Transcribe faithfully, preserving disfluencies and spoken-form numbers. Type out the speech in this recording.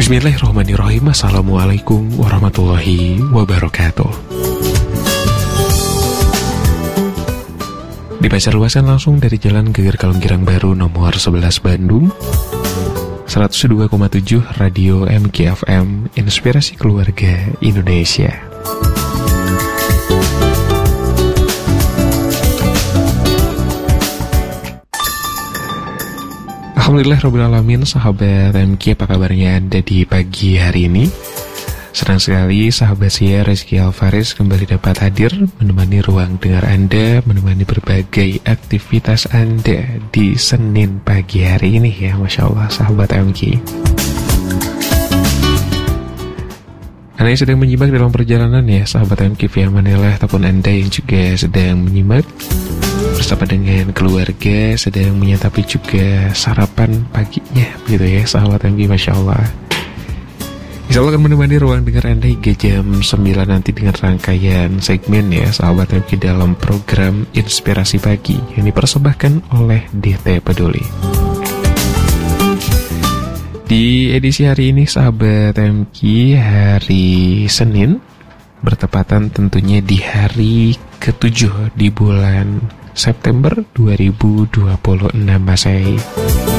Bismillahirrahmanirrahim. Assalamualaikum warahmatullahi wabarakatuh. Dibaca luasan langsung dari Jalan Geger Kalunggirang Baru nomor sebelas Bandung, seratus dua koma tujuh Radio M K F M, Inspirasi Keluarga Indonesia. Alhamdulillahirrahmanirrahim. Sahabat M K, apa kabarnya Anda di pagi hari ini? Senang sekali sahabat saya Rizky Alvarez kembali dapat hadir menemani ruang dengar Anda, menemani berbagai aktivitas Anda di Senin pagi hari ini ya. Masya Allah sahabat M K, Anda yang sedang menyimak dalam perjalanan ya sahabat M K via Manila, ataupun Anda yang juga sedang menyimak bersama dengan keluarga, sedang menyatapi juga sarapan paginya gitu ya sahabat M K. Masya Allah, Insya Allah akan menemani ruang dengar Anda hingga jam sembilan nanti dengan rangkaian segmen ya sahabat M K dalam program Inspirasi Pagi yang dipersembahkan oleh D T Peduli. Di edisi hari ini sahabat M K, hari Senin, bertepatan tentunya di hari ketujuh di bulan September dua ribu dua puluh enam Masehi.